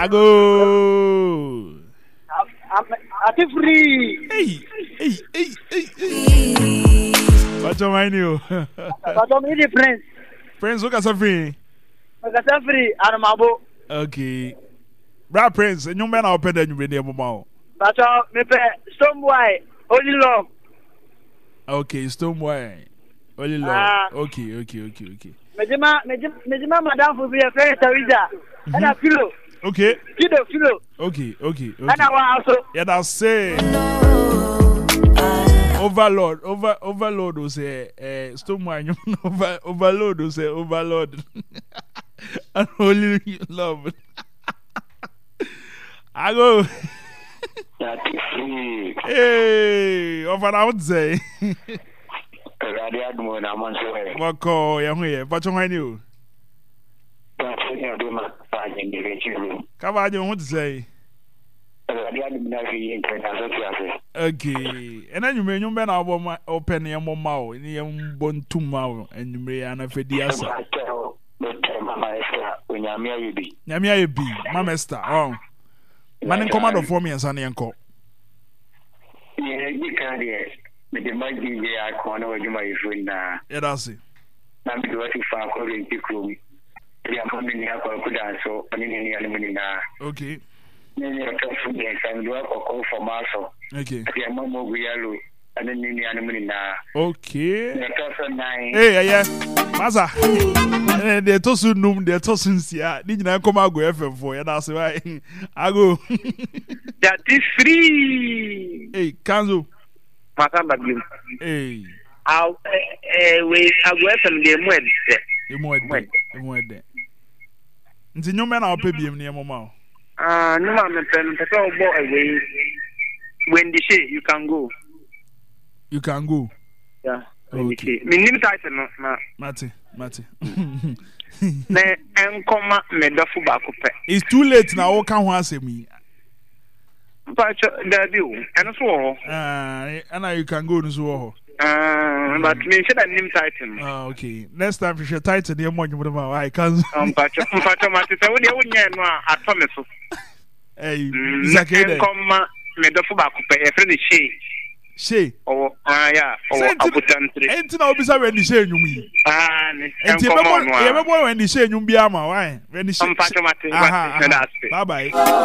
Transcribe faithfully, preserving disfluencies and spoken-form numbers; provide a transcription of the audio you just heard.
Ago. Ati free. Hey, hey, hey, hey, hey. What's your mind, you? But I'm in the Prince. Prince, look at something. Look at free. Aramabo. Okay. Bra Prince, and you men are open then you be near Mama. But uh, me pe Stoneboy, only love. Okay, Stoneboy. Only love. Ah. Okay, okay, okay, okay. Mejima, mejima, mejima, madam for be a friend Teresa. And a pillow. Okay. Kiddo pillow. Okay, okay, okay. And I want also. Yeah, that's say. Overlord, over, overload will say, eh, Stoneboy, over, overload will say, overload. And only love. I go. Hey, over I would say. What call young here? But you know, come on, you want to say? Okay, and then you may you may not open your mouth in your bone two mouth and you may an affedias. Yamia be, Mamma Star. Oh, man in command for me and Sunny uncle. Yeah, you can't hear. But the might be there. I can't know you my friend now. Yeah, that's it. I'm going to find calling to crew. We are coming here for a good answer. I mean, any aluminum now. Okay. Then you're talking and you have a call for Marshall. Okay. Yeah, Mamma, we are low. And then any aluminum now. Okay. Hey, yeah, yeah. Masa. They're tossing noom, they're tossing sia. Did you not come out go F M for? That's why I go. That is free. Hey, Kanzo. Masamba Glim. Hey. I'll we I'll go from the Mwed. The Mwed. The Mwed. Nti no man I'll pay him near Mama. Ah, no man, pen, the boy away. When the shade you can go. You can go. Yeah. Okay. Me name title no na. Mate, mate. Na enkoma me dofo ba ko pe. It's too late now. O kan ho asemi. But there be o. Eno so ho. Ah, and you can go no so ho. Ah, but me say that name title. Ah, okay. Next time you should title the money with them. I can. Um, but but mate say we dey wonya no a atome so. Hey, Zakede. Enkoma me dofo ba ko pe. E friend the she. She. Oh, ah, yeah. Oh, abutantri. Enti na obisa when the she nyumi. Ah, ni. Enti e be boy when the she nyum bi ama, why? When the she. Bye bye.